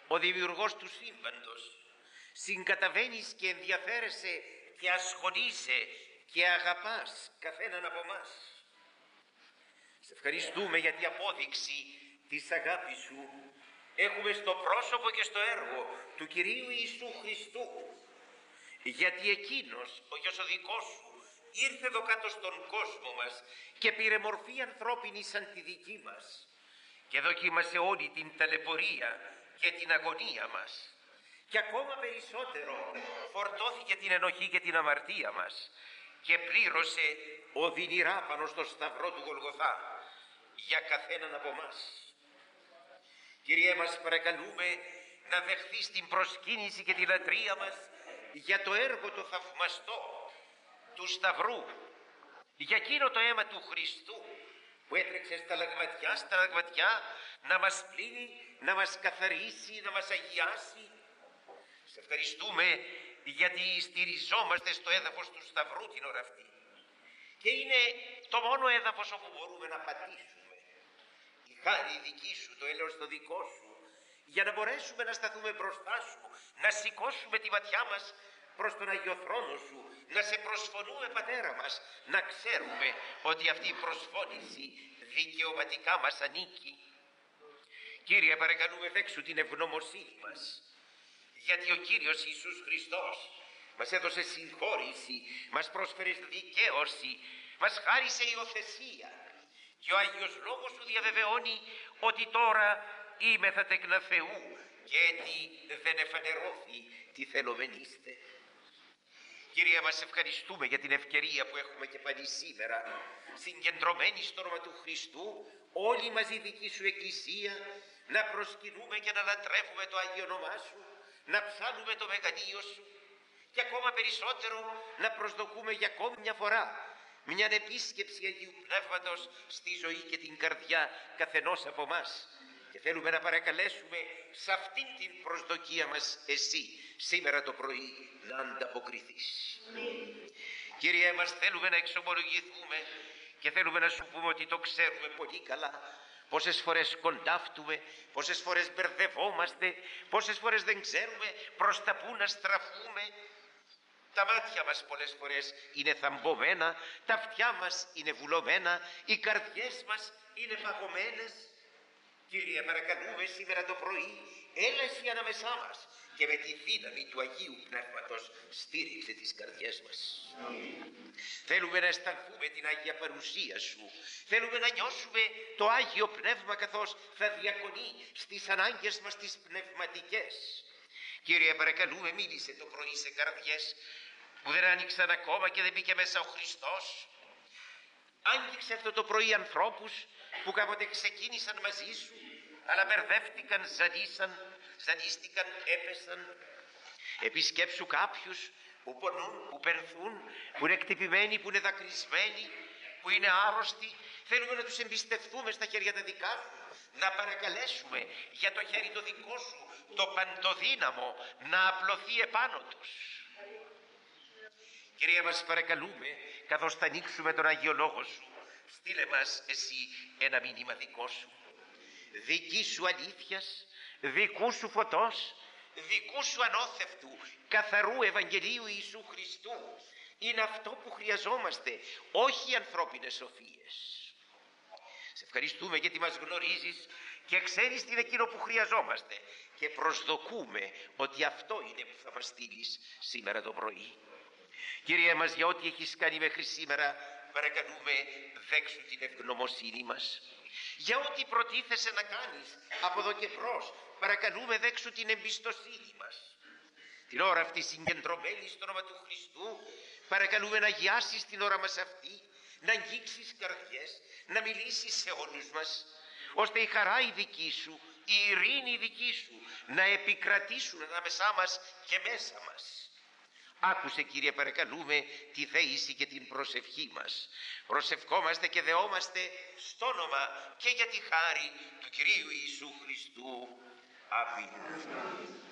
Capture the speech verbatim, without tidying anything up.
ο δημιουργός του σύμπαντος. Συγκαταβαίνεις και ενδιαφέρεσαι και ασχολείσαι και αγαπάς καθέναν από μας. Σε ευχαριστούμε για την απόδειξη της αγάπης σου έχουμε στο πρόσωπο και στο έργο του Κυρίου Ιησού Χριστού. Γιατί εκείνος, ο γιος ο δικός σου, ήρθε εδώ κάτω στον κόσμο μας και πήρε μορφή ανθρώπινη σαν τη δική μας και δοκίμασε όλη την ταλαιπωρία και την αγωνία μας. Και ακόμα περισσότερο φορτώθηκε την ενοχή και την αμαρτία μας και πλήρωσε οδυνηρά πάνω στο σταυρό του Γολγοθά για καθέναν από μας. Κύριε, μας παρακαλούμε να δεχθείς την προσκύνηση και τη λατρεία μας για το έργο το θαυμαστό του σταυρού, για εκείνο το αίμα του Χριστού που έτρεξε στα λαγματιά, στα λαγματιά να μας πλύνει, να μας καθαρίσει, να μας αγιάσει. Σε ευχαριστούμε γιατί στηριζόμαστε στο έδαφος του σταυρού την ώρα αυτή και είναι το μόνο έδαφος όπου μπορούμε να πατήσουμε. Η χάρη δική σου, το έλεος το δικό σου, για να μπορέσουμε να σταθούμε μπροστά σου, να σηκώσουμε τη ματιά μας προς τον Αγιο Θρόνο σου, να σε προσφωνούμε Πατέρα μας, να ξέρουμε ότι αυτή η προσφώνηση δικαιωματικά μας ανήκει. Κύριε, παρακαλούμε δέξου την ευγνωμοσύνη μας, γιατί ο Κύριος Ιησούς Χριστός μας έδωσε συγχώρηση, μας πρόσφερε δικαίωση, μας χάρισε υιοθεσία και ο Άγιος Λόγος σου διαβεβαιώνει ότι τώρα είμαι θα τέκνα Θεού και έτσι δεν εφανερώθη τι θελομενείστε. Κύριε, μας ευχαριστούμε για την ευκαιρία που έχουμε και πάλι σήμερα, συγκεντρωμένοι στο όνομα του Χριστού, όλοι μαζί δική σου Εκκλησία, να προσκυνούμε και να λατρεύουμε το Άγιο όνομά σου, να ψάλουμε το μεγαλείο σου και ακόμα περισσότερο να προσδοκούμε για ακόμη μια φορά μια επίσκεψη Αγίου Πνεύματος στη ζωή και την καρδιά καθενός από μας. Και θέλουμε να παρακαλέσουμε σε αυτήν την προσδοκία μας εσύ σήμερα το πρωί να ανταποκριθείς. Mm. Κύριε, μας θέλουμε να εξομολογηθούμε και θέλουμε να σου πούμε ότι το ξέρουμε πολύ καλά. Πόσες φορές κοντάφτουμε, πόσες φορές μπερδευόμαστε, πόσες φορές δεν ξέρουμε προς τα πού να στραφούμε. Τα μάτια μας πολλές φορές είναι θαμπομένα, τα αυτιά μας είναι βουλωμένα, οι καρδιές μας είναι παγωμένες. Κύριε, παρακαλούμε σήμερα το πρωί, έλα εσύ ανάμεσά μας και με τη δύναμη του Αγίου Πνεύματος στήριξε τις καρδιές μας. Mm. Θέλουμε να αισθανθούμε την Άγια Παρουσία σου. Θέλουμε να νιώσουμε το Άγιο Πνεύμα καθώς θα διακονεί στις ανάγκες μας τις πνευματικές. Κύριε, παρακαλούμε, μίλησε το πρωί σε καρδιές που δεν άνοιξαν ακόμα και δεν μπήκε μέσα ο Χριστός. Άγγιξε αυτό το πρωί ανθρώπους που κάποτε ξεκίνησαν μαζί σου, αλλά μπερδεύτηκαν, ζαλίσαν, ζαλίστηκαν, έπεσαν. Επισκέψου κάποιους που πονούν, που πενθούν, που είναι εκτυπημένοι, που είναι δακρυσμένοι, που είναι άρρωστοι. Θέλουμε να τους εμπιστευτούμε στα χέρια τα δικά σου, να παρακαλέσουμε για το χέρι το δικό σου, το παντοδύναμο, να απλωθεί επάνω τους. Κύριε, μας παρακαλούμε, καθώς θα ανοίξουμε τον Άγιο Λόγο σου, στείλε μας εσύ ένα μήνυμα δικό σου, δική σου αλήθειας, δικού σου φωτός, δικού σου ανώθευτου, καθαρού Ευαγγελίου Ιησού Χριστού. Είναι αυτό που χρειαζόμαστε, όχι ανθρώπινες σοφίες. Σε ευχαριστούμε γιατί μας γνωρίζεις και ξέρεις τι είναι εκείνο που χρειαζόμαστε και προσδοκούμε ότι αυτό είναι που θα μας στείλεις σήμερα το πρωί. Κύριε μας, για ό,τι έχεις κάνει μέχρι σήμερα, παρακαλούμε δέξου την ευγνωμοσύνη μας. Για ό,τι προτίθεσαι να κάνεις από εδώ και μπρος, παρακαλούμε δέξου την εμπιστοσύνη μας. Την ώρα αυτή συγκεντρωμένη στο όνομα του Χριστού, παρακαλούμε να αγιάσεις την ώρα μας αυτή, να αγγίξεις καρδιές, να μιλήσεις σε όλους μας, ώστε η χαρά η δική σου, η ειρήνη η δική σου να επικρατήσουν ανάμεσά μας και μέσα μας. Άκουσε, Κύριε, παρακαλούμε τη θέηση και την προσευχή μας. Προσευχόμαστε και δεόμαστε στο όνομα και για τη χάρη του Κυρίου Ιησού Χριστού. Αμήν.